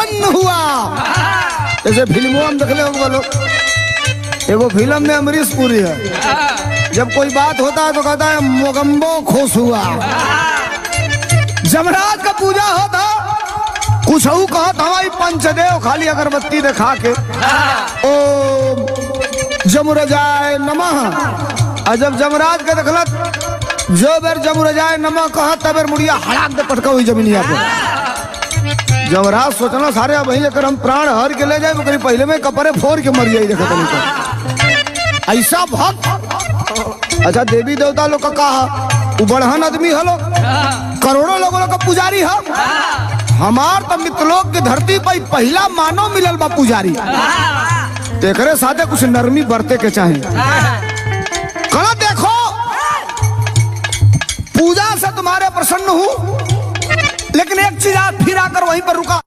प्रसन्न हुआ। जैसे फिल्मों में देख ले लोग, एगो फिल्म में अमरीश पुरी है, जब कोई बात होता है तो कहता है मोगम्बो खुश हुआ। जमराज का पूजा होता, कुछ कहत हमारी पंचदेव खाली अगरबत्ती दिखा के ओम जमुरजाय नमः। और जब जमराज के देखलत जो बेर जमुरजाय नमः कहा तब मुड़िया हड़ाक दे पटका हुई जमीनिया पर। जमराज सोचना सारे अब लेकर हम प्राण हर के ले जाए, करीब पहले में कपड़े फोड़ के मर जाए। देखो ऐसा भक्त। अच्छा देवी देवता लोग का कहा वो बढ़हन आदमी हलो, करोड़ों लोगों का पुजारी है। हमार तो मित्रलोक की धरती पर पहला मानव मिलल बा पुजारी। तेरे साथे कुछ नरमी बरते के चाहे। कल देखो पूजा से तुम्हारे प्रसन्न हूं, लेकिन एक चीज आज फिर आकर वहीं पर रुका।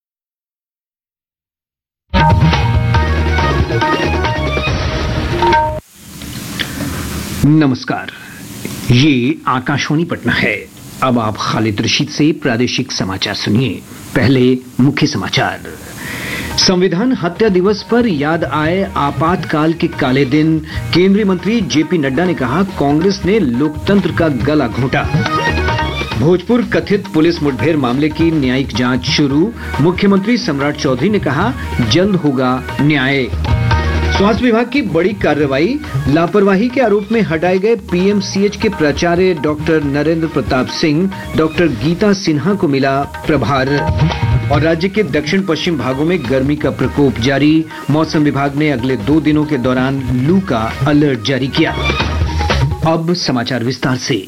नमस्कार, ये आकाशवाणी पटना है। अब आप खालिद रशीद से प्रादेशिक समाचार सुनिए। पहले मुख्य समाचार। संविधान हत्या दिवस पर याद आए आपातकाल के काले दिन। केंद्रीय मंत्री जेपी नड्डा ने कहा कांग्रेस ने लोकतंत्र का गला घोंटा। भोजपुर कथित पुलिस मुठभेड़ मामले की न्यायिक जांच शुरू। मुख्यमंत्री सम्राट चौधरी ने कहा जल्द होगा न्याय। स्वास्थ्य विभाग की बड़ी कार्रवाई। लापरवाही के आरोप में हटाए गए पीएमसीएच के प्राचार्य डॉक्टर नरेंद्र प्रताप सिंह, डॉक्टर गीता सिन्हा को मिला प्रभार। और राज्य के दक्षिण पश्चिम भागों में गर्मी का प्रकोप जारी। मौसम विभाग ने अगले 2 दिनों के दौरान लू का अलर्ट जारी किया। अब समाचार विस्तार से।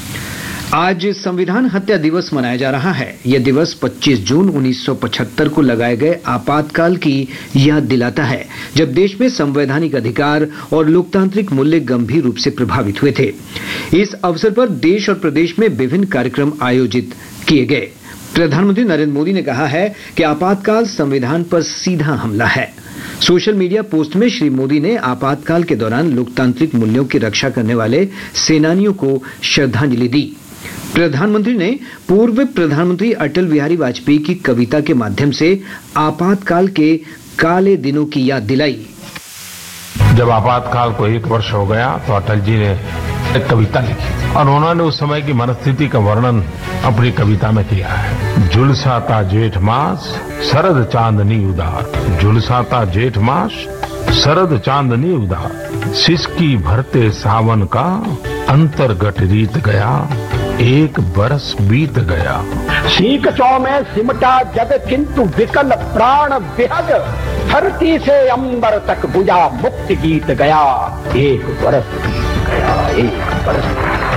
आज संविधान हत्या दिवस मनाया जा रहा है। यह दिवस 25 जून 1975 को लगाए गए आपातकाल की याद दिलाता है, जब देश में संवैधानिक अधिकार और लोकतांत्रिक मूल्य गंभीर रूप से प्रभावित हुए थे। इस अवसर पर देश और प्रदेश में विभिन्न कार्यक्रम आयोजित किए गए। प्रधानमंत्री नरेंद्र मोदी ने कहा है कि आपातकाल संविधान पर सीधा हमला है। सोशल मीडिया पोस्ट में श्री मोदी ने आपातकाल के दौरान लोकतांत्रिक मूल्यों की रक्षा करने वाले सेनानियों को श्रद्धांजलि दी। प्रधानमंत्री ने पूर्व प्रधानमंत्री अटल बिहारी वाजपेयी की कविता के माध्यम से आपातकाल के काले दिनों की याद दिलाई। जब आपातकाल को 1 वर्ष हो गया तो अटल जी ने एक कविता लिखी और उन्होंने उस समय की मनस्थिति का वर्णन अपनी कविता में किया है। झुलसाता जेठ मास शरद चांदनी उदार, झुलसाता जेठ मास शरद चांदनी उदार, सिसकी भरते सावन का अंतर्गत रीत गया, 1 बरस बीत गया। सीख चौ में सिमटा जग किंतु विकल प्राण विहग, धरती से अंबर तक बुझा मुक्ति गीत गया, 1 बरस बीत गया, 1 बरस।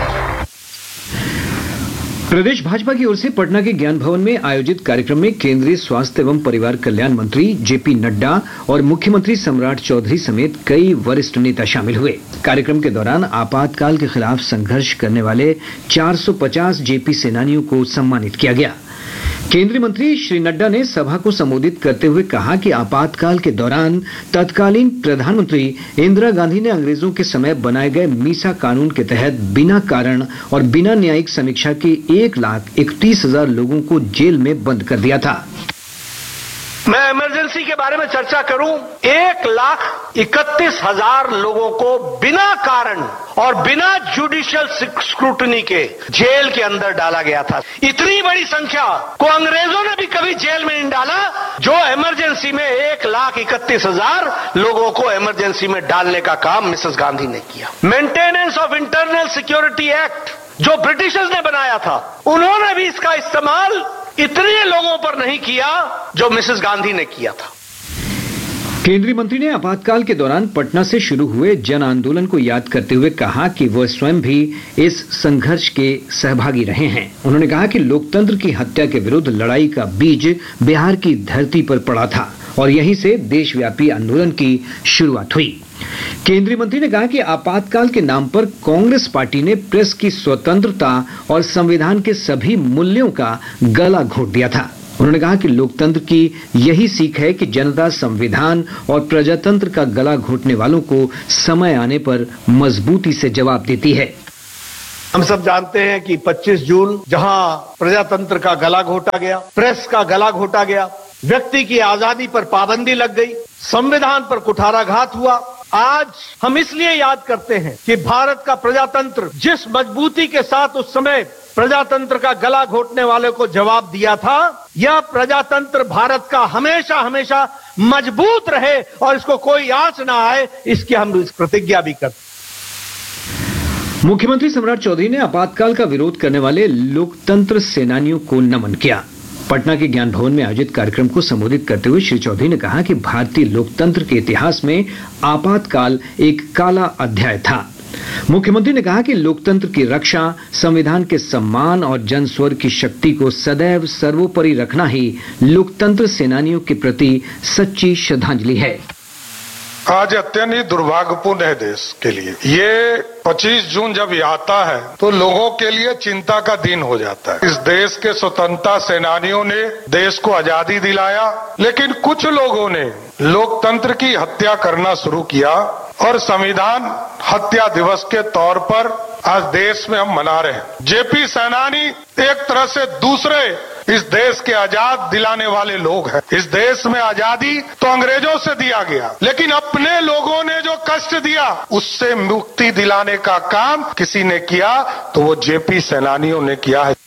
प्रदेश भाजपा की ओर से पटना के ज्ञान भवन में आयोजित कार्यक्रम में केंद्रीय स्वास्थ्य एवं परिवार कल्याण मंत्री जेपी नड्डा और मुख्यमंत्री सम्राट चौधरी समेत कई वरिष्ठ नेता शामिल हुए। कार्यक्रम के दौरान आपातकाल के खिलाफ संघर्ष करने वाले 450 जेपी सेनानियों को सम्मानित किया गया। केंद्रीय मंत्री श्री नड्डा ने सभा को संबोधित करते हुए कहा कि आपातकाल के दौरान तत्कालीन प्रधानमंत्री इंदिरा गांधी ने अंग्रेजों के समय बनाए गए मीसा कानून के तहत बिना कारण और बिना न्यायिक समीक्षा के 1,31,000 लोगों को जेल में बंद कर दिया था। मैं इमरजेंसी के बारे में चर्चा करूं, 1,31,000 लोगों को बिना कारण और बिना जुडिशियल स्क्रूटनी के जेल के अंदर डाला गया था। इतनी बड़ी संख्या को अंग्रेजों ने भी कभी जेल में नहीं डाला, जो इमरजेंसी में 1,31,000 लोगों को इमरजेंसी में डालने का काम मिसेस गांधी ने किया। Maintenance of internal security act जो ब्रिटिशर्स ने बनाया था, उन्होंने भी इसका इस्तेमाल इतने लोगों पर नहीं किया जो मिसेस गांधी ने किया था। केंद्रीय मंत्री ने आपातकाल के दौरान पटना से शुरू हुए जन आंदोलन को याद करते हुए कहा कि वह स्वयं भी इस संघर्ष के सहभागी रहे हैं। उन्होंने कहा कि लोकतंत्र की हत्या के विरुद्ध लड़ाई का बीज बिहार की धरती पर पड़ा था और यहीं से देशव्यापी आंदोलन की शुरुआत हुई। केंद्रीय मंत्री ने कहा कि आपातकाल के नाम पर कांग्रेस पार्टी ने प्रेस की स्वतंत्रता और संविधान के सभी मूल्यों का गला घोंट दिया था। उन्होंने कहा कि लोकतंत्र की यही सीख है कि जनता संविधान और प्रजातंत्र का गला घोंटने वालों को समय आने पर मजबूती से जवाब देती है। हम सब जानते हैं कि 25 जून जहां प्रजातंत्र का गला घोटा गया, प्रेस का गला घोटा गया, व्यक्ति की आजादी पर पाबंदी लग गई, संविधान पर कुठाराघात हुआ। आज हम इसलिए याद करते हैं कि भारत का प्रजातंत्र जिस मजबूती के साथ उस समय प्रजातंत्र का गला घोटने वाले को जवाब दिया था, यह प्रजातंत्र भारत का हमेशा हमेशा मजबूत रहे और इसको कोई आंच ना आए, इसकी हम प्रतिज्ञा भी करते। मुख्यमंत्री सम्राट चौधरी ने आपातकाल का विरोध करने वाले लोकतंत्र सेनानियों को नमन किया। पटना के ज्ञान भवन में आयोजित कार्यक्रम को संबोधित करते हुए श्री चौधरी ने कहा कि भारतीय लोकतंत्र के इतिहास में आपातकाल एक काला अध्याय था। मुख्यमंत्री ने कहा कि लोकतंत्र की रक्षा, संविधान के सम्मान और जनस्वर की शक्ति को सदैव सर्वोपरि रखना ही लोकतंत्र सेनानियों के प्रति सच्ची श्रद्धांजलि है। आज अत्यंत ही दुर्भाग्यपूर्ण है देश के लिए। ये 25 जून जब आता है तो लोगों के लिए चिंता का दिन हो जाता है। इस देश के स्वतंत्रता सेनानियों ने देश को आजादी दिलाया, लेकिन कुछ लोगों ने लोकतंत्र की हत्या करना शुरू किया और संविधान हत्या दिवस के तौर पर आज देश में हम मना रहे हैं। जेपी सेनानी एक तरह से दूसरे इस देश के आजाद दिलाने वाले लोग हैं। इस देश में आजादी तो अंग्रेजों से दिया गया, लेकिन अपने लोगों ने जो कष्ट दिया उससे मुक्ति दिलाने का काम किसी ने किया तो वो जेपी सेनानियों ने किया है।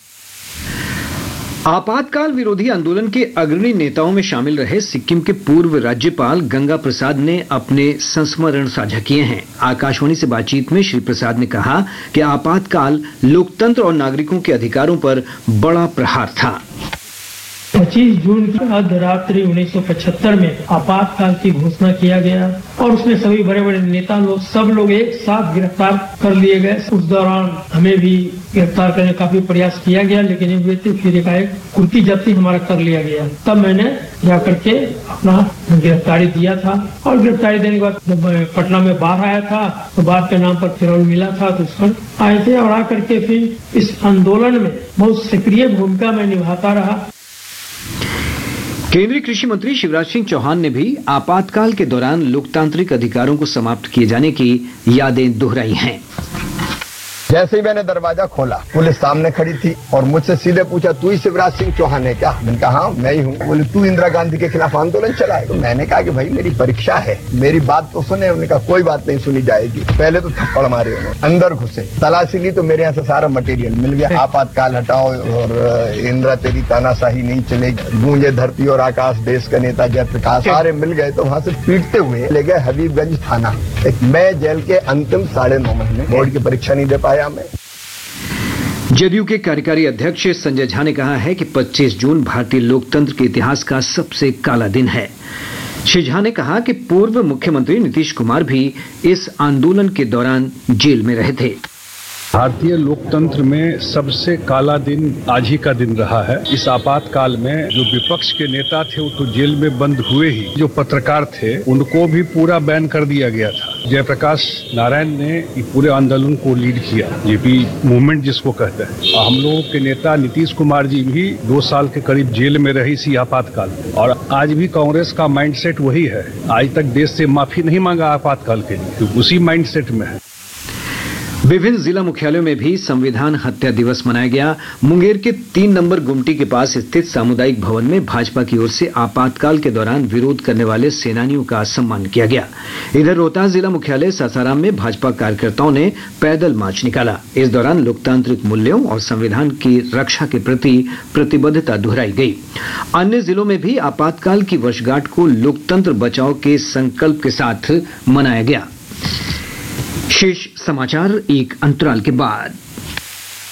आपातकाल विरोधी आंदोलन के अग्रणी नेताओं में शामिल रहे सिक्किम के पूर्व राज्यपाल गंगा प्रसाद ने अपने संस्मरण साझा किए हैं। आकाशवाणी से बातचीत में श्री प्रसाद ने कहा कि आपातकाल लोकतंत्र और नागरिकों के अधिकारों पर बड़ा प्रहार था। 25 जून की अर्धरात्रि 1975 में आपातकाल की घोषणा किया गया और उसमें सभी बड़े बड़े नेता लोग सब लोग एक साथ गिरफ्तार कर लिए गए। उस दौरान हमें भी गिरफ्तार करने का काफी प्रयास किया गया, लेकिन फिर एकाएक कुर्की जब्ती हमारा कर लिया गया। तब मैंने जाकर के अपना गिरफ्तारी दिया था और गिरफ्तारी देने के बाद जब पटना में बाढ़ आया था तो बाढ़ के नाम पर फिरौल मिला था तो उस पर आए थे और आकर के फिर इस आंदोलन में बहुत सक्रिय भूमिका मैं निभाता रहा। केंद्रीय कृषि मंत्री शिवराज सिंह चौहान ने भी आपातकाल के दौरान लोकतांत्रिक अधिकारों को समाप्त किए जाने की यादें दोहराई हैं। जैसे ही मैंने दरवाजा खोला, पुलिस सामने खड़ी थी और मुझसे सीधे पूछा, तू ही शिवराज सिंह चौहान है क्या? मैंने कहा हाँ मैं ही हूँ। बोले तू इंदिरा गांधी के खिलाफ आंदोलन चलाए? तो मैंने कहा कि भाई मेरी परीक्षा है, मेरी बात तो सुने। उन्होंने कहा कोई बात नहीं सुनी जाएगी। पहले तो थप्पड़ मारे उन्होंने, अंदर घुसे, तलाशी ली तो मेरे यहाँ से सारा मटेरियल मिल गया। आपातकाल हटाओ और इंदिरा तेरी तानाशाही नहीं चलेगी, गूंजे धरती और आकाश, देश का नेता जयप्रकाश, सारे मिल गए। तो वहां से पीटते हुए ले गए हबीबगंज थाना। मैं जेल के अंतिम 9.5 महीने बोर्ड की परीक्षा नहीं दे पाया। जदयू के कार्यकारी अध्यक्ष संजय झा ने कहा है कि 25 जून भारतीय लोकतंत्र के इतिहास का सबसे काला दिन है। श्री झा ने कहा कि पूर्व मुख्यमंत्री नीतीश कुमार भी इस आंदोलन के दौरान जेल में रहे थे। भारतीय लोकतंत्र में सबसे काला दिन आज ही का दिन रहा है। इस आपातकाल में जो विपक्ष के नेता थे वो तो जेल में बंद हुए ही, जो पत्रकार थे उनको भी पूरा बैन कर दिया गया था। जयप्रकाश नारायण ने पूरे आंदोलन को लीड किया, जेपी मूवमेंट जिसको कहते हैं। हम लोगों के नेता नीतीश कुमार जी भी 2 साल के करीब जेल में रही इसी आपातकाल में, और आज भी कांग्रेस का माइंडसेट वही है। आज तक देश से माफी नहीं मांगा आपातकाल के लिए, तो उसी माइंडसेट में है। विभिन्न जिला मुख्यालयों में भी संविधान हत्या दिवस मनाया गया। मुंगेर के 3 नंबर गुमटी के पास स्थित सामुदायिक भवन में भाजपा की ओर से आपातकाल के दौरान विरोध करने वाले सेनानियों का सम्मान किया गया। इधर रोहतास जिला मुख्यालय सासाराम में भाजपा कार्यकर्ताओं ने पैदल मार्च निकाला। इस दौरान लोकतांत्रिक मूल्यों और संविधान की रक्षा के प्रति प्रतिबद्धता दोहराई गई। अन्य जिलों में भी आपातकाल की वर्षगांठ को लोकतंत्र बचाओ के संकल्प के साथ मनाया गया। शेष समाचार एक अंतराल के बाद।